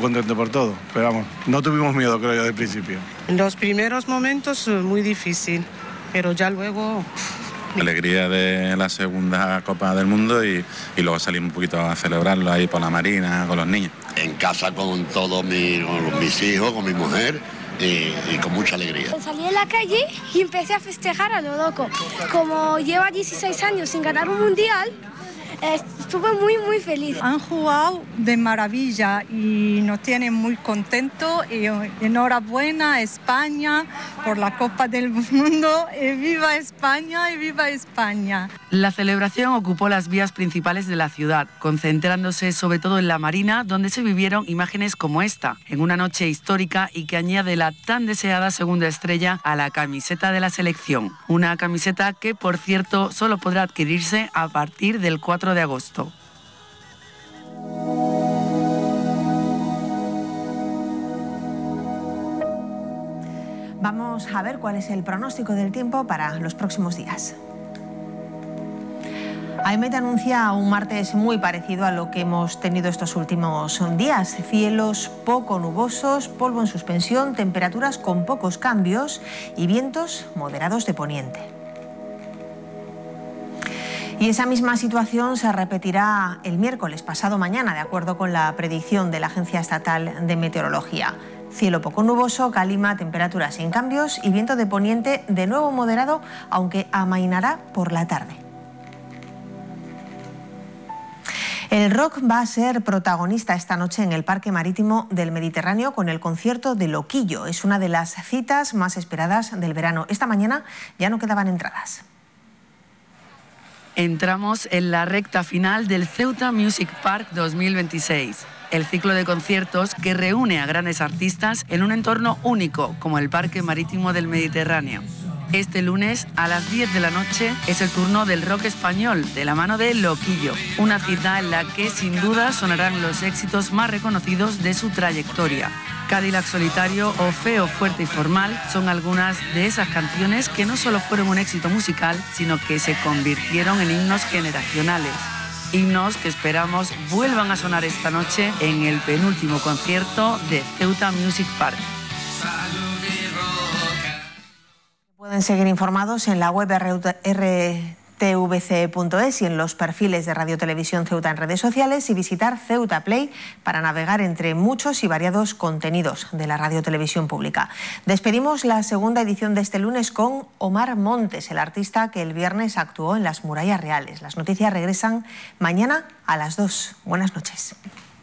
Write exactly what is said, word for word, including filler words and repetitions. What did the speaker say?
contento por todo, pero vamos, no tuvimos miedo, creo yo, del principio. En los primeros momentos muy difícil, pero ya luego... Alegría de la segunda Copa del Mundo y, y luego salimos un poquito a celebrarlo ahí por la Marina, con los niños. En casa con todos mi, con mis hijos, con mi mujer y, y con mucha alegría. Salí en la calle y empecé a festejar a lo loco. Como lleva dieciséis años sin ganar un mundial, estuve muy muy feliz. Han jugado de maravilla y nos tienen muy contentos y enhorabuena a España por la Copa del Mundo y viva España y viva España. La celebración ocupó las vías principales de la ciudad, concentrándose sobre todo en la Marina, donde se vivieron imágenes como esta, en una noche histórica y que añade la tan deseada segunda estrella a la camiseta de la selección. Una camiseta que, por cierto, solo podrá adquirirse a partir del cuatro de agosto. Vamos a ver cuál es el pronóstico del tiempo para los próximos días. AEMET anuncia un martes muy parecido a lo que hemos tenido estos últimos días. Cielos poco nubosos, polvo en suspensión, temperaturas con pocos cambios y vientos moderados de poniente. Y esa misma situación se repetirá el miércoles, pasado mañana, de acuerdo con la predicción de la Agencia Estatal de Meteorología. Cielo poco nuboso, calima, temperaturas sin cambios y viento de poniente de nuevo moderado, aunque amainará por la tarde. El rock va a ser protagonista esta noche en el Parque Marítimo del Mediterráneo con el concierto de Loquillo. Es una de las citas más esperadas del verano. Esta mañana ya no quedaban entradas. Entramos en la recta final del Ceuta Music Park dos mil veintiséis, el ciclo de conciertos que reúne a grandes artistas en un entorno único como el Parque Marítimo del Mediterráneo. Este lunes a las diez de la noche es el turno del rock español de la mano de Loquillo, una cita en la que sin duda sonarán los éxitos más reconocidos de su trayectoria. Cadillac Solitario o Feo, Fuerte y Formal son algunas de esas canciones que no solo fueron un éxito musical, sino que se convirtieron en himnos generacionales. Himnos que esperamos vuelvan a sonar esta noche en el penúltimo concierto de Ceuta Music Park. Pueden seguir informados en la web r t v c punto es y en los perfiles de Radio Televisión Ceuta en redes sociales y visitar Ceuta Play para navegar entre muchos y variados contenidos de la Radio Televisión Pública. Despedimos la segunda edición de este lunes con Omar Montes, el artista que el viernes actuó en las Murallas Reales. Las noticias regresan mañana a las dos. Buenas noches.